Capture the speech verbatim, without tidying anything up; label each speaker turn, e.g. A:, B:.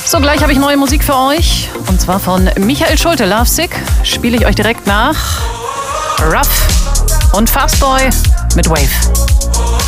A: So, gleich habe ich neue Musik für euch. Und zwar von Michael Schulte, Lovesick. Spiele ich euch direkt nach. Ruff und Fastboy mit Wave.